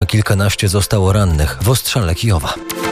Kilkanaście zostało rannych w ostrzale Kijowa.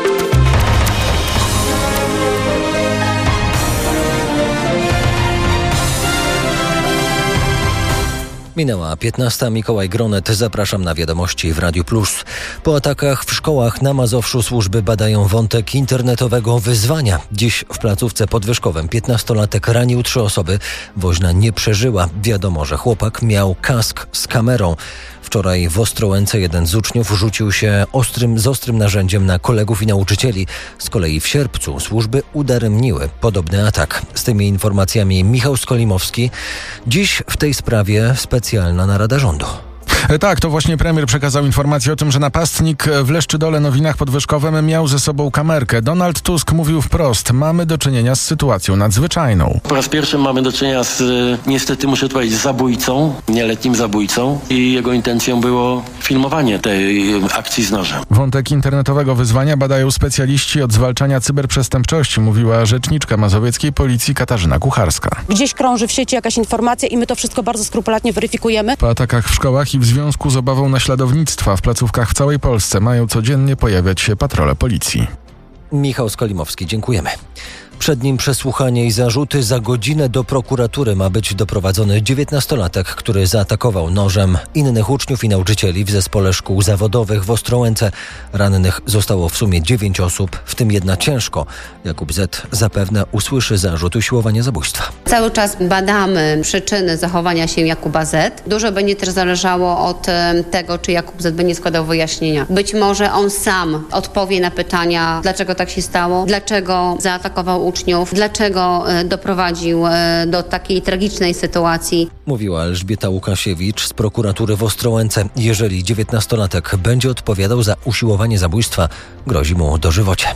Minęła 15. Mikołaj Gronet. Zapraszam na wiadomości w Radiu Plus. Po atakach w szkołach na Mazowszu służby badają wątek internetowego wyzwania. Dziś w placówce pod Wyszkowem 15-latek ranił 3 osoby. Woźna nie przeżyła. Wiadomo, że chłopak miał kask z kamerą. Wczoraj w Ostrołęce jeden z uczniów rzucił się z ostrym narzędziem na kolegów i nauczycieli. Z kolei w sierpcu służby udaremniły podobny atak. Z tymi informacjami Michał Skolimowski. Dziś w tej sprawie specjalna narada rządu. Tak, to właśnie premier przekazał informację o tym, że napastnik w Leszczydole Nowinach pod Wyszkowem miał ze sobą kamerkę. Donald Tusk mówił wprost: mamy do czynienia z sytuacją nadzwyczajną. Po raz pierwszy mamy do czynienia z, niestety muszę powiedzieć, zabójcą, nieletnim zabójcą, i jego intencją było filmowanie tej akcji z nożem. Wątek internetowego wyzwania badają specjaliści od zwalczania cyberprzestępczości, mówiła rzeczniczka mazowieckiej policji Katarzyna Kucharska. Gdzieś krąży w sieci jakaś informacja i my to wszystko bardzo skrupulatnie weryfikujemy. Po atakach w szkołach i w związku z obawą naśladownictwa w placówkach w całej Polsce mają codziennie pojawiać się patrole policji. Michał Skolimowski, dziękujemy. Przed nim przesłuchanie i zarzuty. Za godzinę do prokuratury ma być doprowadzony 19-latek, który zaatakował nożem innych uczniów i nauczycieli w zespole szkół zawodowych w Ostrołęce. Rannych zostało w sumie 9 osób, w tym jedna ciężko. Jakub Z. zapewne usłyszy zarzut usiłowania zabójstwa. Cały czas badamy przyczyny zachowania się Jakuba Z. Dużo będzie też zależało od tego, czy Jakub Z. będzie składał wyjaśnienia. Być może on sam odpowie na pytania, dlaczego tak się stało, dlaczego zaatakował uczniów, dlaczego doprowadził do takiej tragicznej sytuacji. Mówiła Elżbieta Łukasiewicz z prokuratury w Ostrołęce. Jeżeli 19-latek będzie odpowiadał za usiłowanie zabójstwa, grozi mu dożywocie.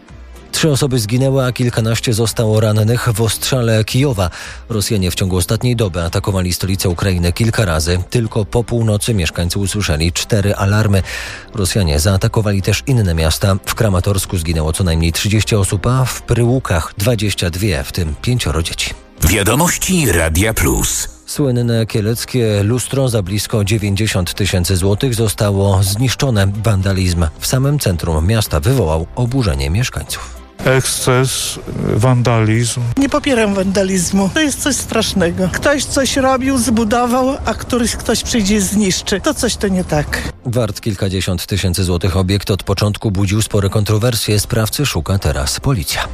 3 osoby zginęły, a kilkanaście zostało rannych w ostrzale Kijowa. Rosjanie w ciągu ostatniej doby atakowali stolicę Ukrainy kilka razy. Tylko po północy mieszkańcy usłyszeli 4 alarmy. Rosjanie zaatakowali też inne miasta. W Kramatorsku zginęło co najmniej 30 osób, a w Pryłukach 22, w tym 5 dzieci. Wiadomości Radia Plus. Słynne kieleckie lustro za blisko 90 000 złotych zostało zniszczone. Wandalizm w samym centrum miasta wywołał oburzenie mieszkańców. Eksces, wandalizm. Nie popieram wandalizmu. To jest coś strasznego. Ktoś coś robił, zbudował, a ktoś przyjdzie i zniszczy. To coś to nie tak. Wart kilkadziesiąt tysięcy złotych obiekt od początku budził spore kontrowersje. Sprawcy szuka teraz policja.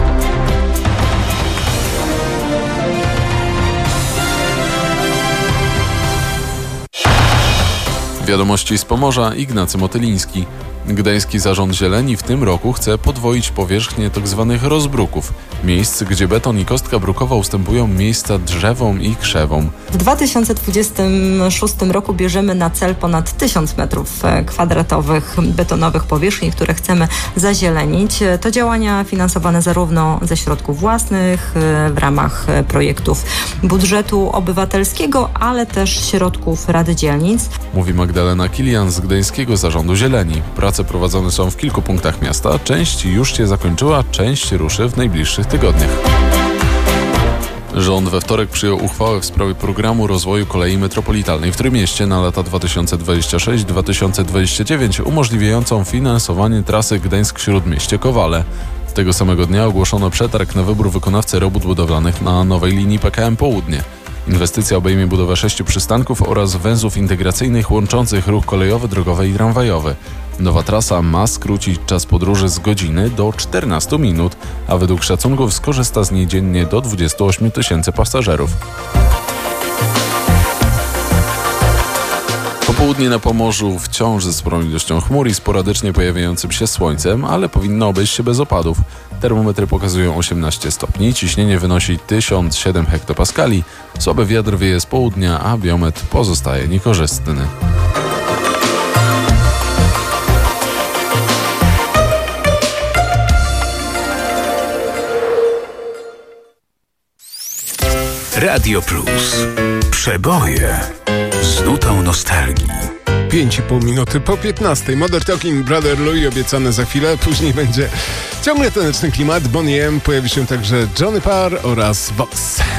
Wiadomości z Pomorza, Ignacy Motyliński. Gdański Zarząd Zieleni w tym roku chce podwoić powierzchnię tzw. rozbruków. Miejsc, gdzie beton i kostka brukowa ustępują miejsca drzewom i krzewom. W 2026 roku bierzemy na cel ponad 1000 m2 betonowych powierzchni, które chcemy zazielenić. To działania finansowane zarówno ze środków własnych, w ramach projektów budżetu obywatelskiego, ale też środków Rady Dzielnic. Mówi Magdalena Kilian z Gdańskiego Zarządu Zieleni. Prace prowadzone są w kilku punktach miasta. Część już się zakończyła, część ruszy w najbliższych tygodniach. Rząd we wtorek przyjął uchwałę w sprawie programu rozwoju kolei metropolitalnej w Trójmieście na lata 2026-2029, umożliwiającą finansowanie trasy Gdańsk-Śródmieście-Kowale. Tego samego dnia ogłoszono przetarg na wybór wykonawcy robót budowlanych na nowej linii PKM Południe. Inwestycja obejmie budowę 6 przystanków oraz węzłów integracyjnych łączących ruch kolejowy, drogowy i tramwajowy. Nowa trasa ma skrócić czas podróży z godziny do 14 minut, a według szacunków skorzysta z niej dziennie do 28 000 pasażerów. Popołudnie na Pomorzu wciąż ze sporą ilością chmur i sporadycznie pojawiającym się słońcem, ale powinno obejść się bez opadów. Termometry pokazują 18 stopni, ciśnienie wynosi 1007 hektopaskali, słaby wiatr wieje z południa, a biometr pozostaje niekorzystny. Radio Plus. Przeboje z nutą nostalgii. 5,5 minuty po 15. Modern Talking, Brother Louie obiecane za chwilę. Później będzie ciągle taneczny klimat. Bonnie M, pojawi się także Johnny Parr oraz Vox.